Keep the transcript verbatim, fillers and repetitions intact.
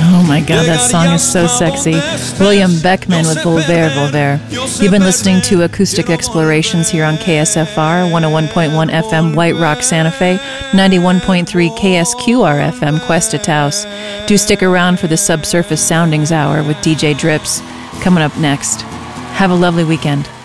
Oh my god, that song is so sexy. William Beckman with Volver Volver. You've been listening to Acoustic Explorations here on K S F R, one oh one point one F M White Rock, Santa Fe, ninety-one point three K S Q R F M Cuesta Taos. Do stick around for the Subsurface Soundings Hour with D J Drips coming up next. Have a lovely weekend.